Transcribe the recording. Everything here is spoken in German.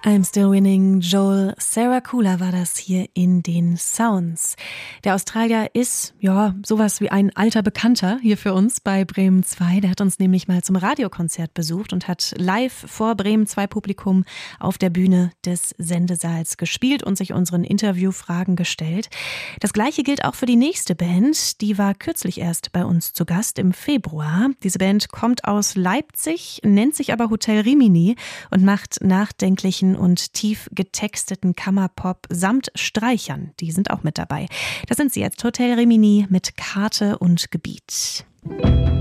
I'm Still Winning, Joel Sarah-Kula war das hier in den Sounds. Der Australier ist, sowas wie ein alter Bekannter hier für uns bei Bremen 2. Der hat uns nämlich mal zum Radiokonzert besucht und hat live vor Bremen 2 Publikum auf der Bühne des Sendesaals gespielt und sich unseren Interviewfragen gestellt. Das Gleiche gilt auch für die nächste Band. Die war kürzlich erst bei uns zu Gast im Februar. Diese Band kommt aus Leipzig, nennt sich aber Hotel Rimini und macht nachdenklichen und tief getexteten Kammerpop samt Streichern. Die sind auch mit dabei. Da sind sie jetzt, Hotel Rimini mit Karte und Gebiet.